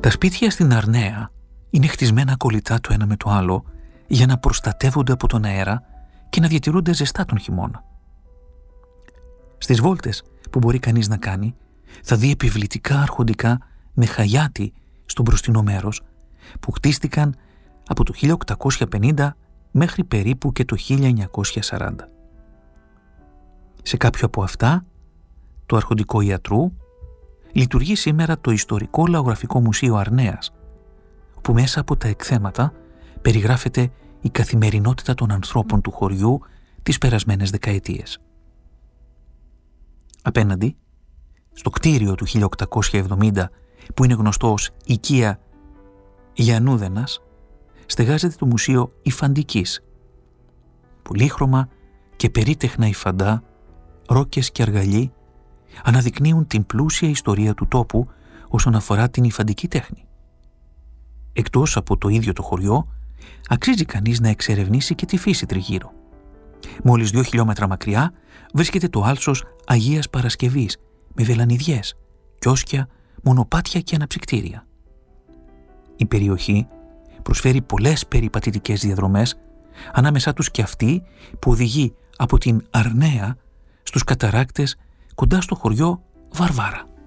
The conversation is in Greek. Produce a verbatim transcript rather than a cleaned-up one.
Τα σπίτια στην Αρναία είναι χτισμένα κολλητά το ένα με το άλλο για να προστατεύονται από τον αέρα και να διατηρούνται ζεστά τον χειμώνα. Στις βόλτες που μπορεί κανείς να κάνει, θα δει επιβλητικά αρχοντικά με χαγιάτι στο μπροστινό μέρος που χτίστηκαν από το χίλια οκτακόσια πενήντα μέχρι περίπου και το χίλια εννιακόσια σαράντα. Σε κάποιο από αυτά, το αρχοντικό Ιατρού, λειτουργεί σήμερα το Ιστορικό Λαογραφικό Μουσείο Αρναίας, όπου μέσα από τα εκθέματα περιγράφεται η καθημερινότητα των ανθρώπων του χωριού τις περασμένες δεκαετίες. Απέναντι, στο κτίριο του χίλια οκτακόσια εβδομήντα, που είναι γνωστό ως οικία Γιαννούδενας, στεγάζεται το Μουσείο Υφαντικής. Πολύχρωμα και περίτεχνα υφαντά, ρόκες και αργαλιοί αναδεικνύουν την πλούσια ιστορία του τόπου όσον αφορά την υφαντική τέχνη. Εκτός από το ίδιο το χωριό, αξίζει κανείς να εξερευνήσει και τη φύση τριγύρω. Μόλις δύο χιλιόμετρα μακριά βρίσκεται το άλσος Αγίας Παρασκευής με βελανιδιές, κιόσκια, μονοπάτια και αναψυκτήρια. Η περιοχή προσφέρει πολλές περιπατητικές διαδρομές, ανάμεσά τους και αυτή που οδηγεί από την Αρναία στους καταράκτες κοντά στο χωριό Βαρβάρα.